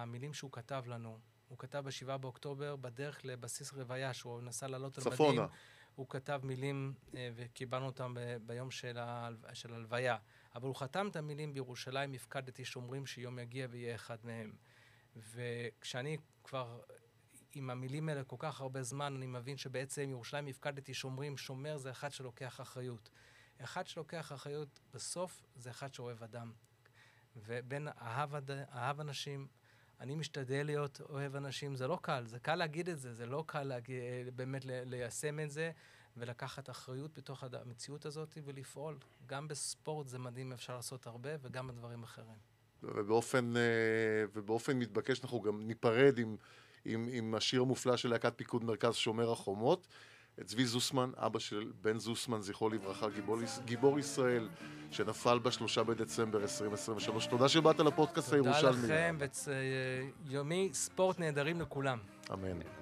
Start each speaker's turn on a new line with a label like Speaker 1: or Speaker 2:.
Speaker 1: המילים שהוא כתב לנו. הוא כתב ב7 באוקטובר, בדרך לבסיס רוויה, שהוא נסע לעלות על מדים.
Speaker 2: צפונה.
Speaker 1: הוא כתב מילים, וקיבלנו אותם ביום של הלוויה. אבל הוא חתם את המילים, בירושלים הפקדתי שומרים שיום יגיע ויהיה אחד מהם. וכשאני כבר עם המילים האלה כל כך הרבה זמן, אני מבין שבעצם ירושלים הפקדתי שומרים, שומר זה אחד שלוקח אחריות. אחד שלוקח אחריות בסוף זה אחד שאוהב אדם. ובין אהב אנשים, אני משתדל להיות אוהב אנשים, זה לא קל, זה קל להגיד את זה, זה לא קל באמת ליישם את זה, ולקחת אחריות בתוך המציאות הזאת ולפעול. גם בספורט זה מדהים, אפשר לעשות הרבה, וגם בדברים אחרים.
Speaker 2: ובאופן מתבקש אנחנו גם ניפרד עם השיר המופלא של להקת פיקוד מרכז שומר החומות. את צבי זוסמן, אבא של בן זוסמן, זכרו לברכה, גיבור ישראל, שנפל ב3 בדצמבר 2023. תודה שבאת לפודקאסט הירושלמי.
Speaker 1: תודה לכם, ויומי ספורט נהדרים לכולם.
Speaker 2: אמן.